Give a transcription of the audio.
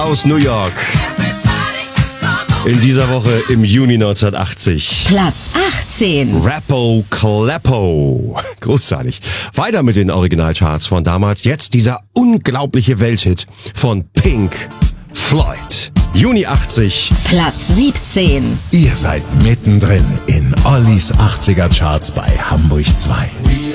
aus New York. In dieser Woche im Juni 1980. Platz 18. Rappo Clappo. Großartig. Weiter mit den Originalcharts von damals. Jetzt dieser unglaubliche Welthit von Pink Floyd. Juni 80. Platz 17. Ihr seid mittendrin in Ollis 80er Charts bei Hamburg 2.